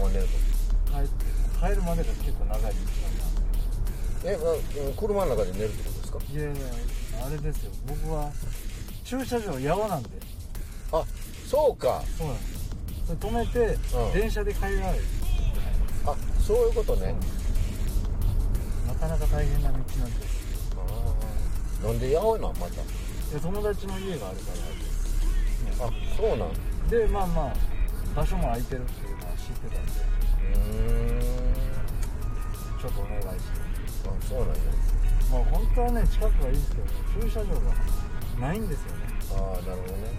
は寝ると帰るまでが結構長い道車の中で寝るってことですか？ いやいや、あれですよ、僕は駐車場八尾なんで。 あ、そうか。 そうなんですよ。それ止めて、電車で帰られる。 あ、そういうことね。 なかなか大変な道なんです。 なんで八尾なんまた？ 友達の家があるから、 あ、そうなんで、まあまあ場所も空いてるっていうのは知ってたんで、ちょっとお願いして。 あ、そうなんや。 まあ本当はね、近くがいいんですけど、駐車場がないんですよね。 ああ、なるほどね。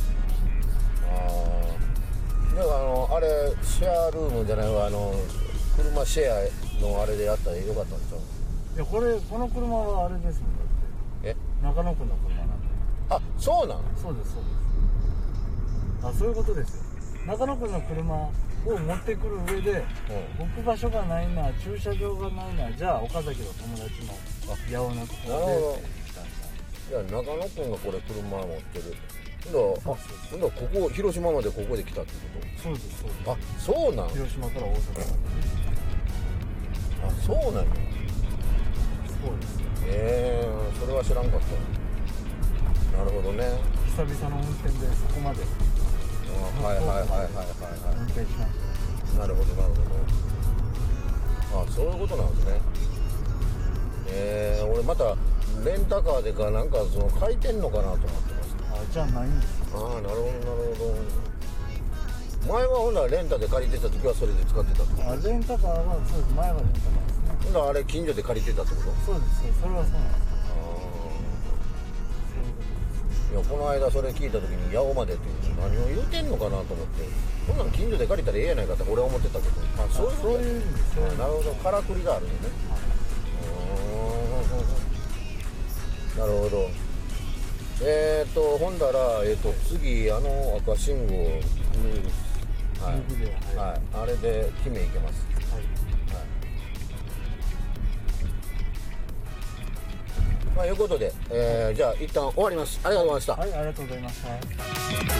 だからあれシェアルームじゃないわ、車シェアのあれでやったらよかったんちゃう？ いや、この車はあれですもん。だって中野区の車なんで。 あ、そうなん？ そうですそうです。あ、そういうことですよ。中野区の車を持ってくる上で、置く場所がないな、駐車場がないな、じゃあ岡崎の友達の八尾のところで来たんだ。 いや、中野君がこれ車持ってる。ここ広島までここで来たってこと？ そうですそうです。 あ、そうなん？ 広島から大阪まで。 あ、そうなんや。 そうです。 それは知らんかった。なるほどね。 久々の運転でそこまで。 はいはいはいはいはい。 運転しました。 なるほどなるほど。あ、そういうことなんですね。俺またレンタカーでかなんか借りてんのかなと思ってました。 あ、じゃあないんです。 ああ、なるほどなるほど。前はほんならレンタで借りてた時はそれで使ってたってこと？ レンタカーはそうです。前はレンタカーですね。 ほんならあれ近所で借りてたってこと？ そうです。それはそうなんです。 いや、この間それ聞いた時に八尾までって何を言うてんのかなと思って、こんなん近所で借りたらええやないかって俺は思ってたけど、そういう意味ですよ。なるほど、からくりがあるよね。なるほど。ほんだら次赤信号はい、あれで決めいけます。ということで、じゃあ一旦終わります。ありがとうございました。 はい、ありがとうございました。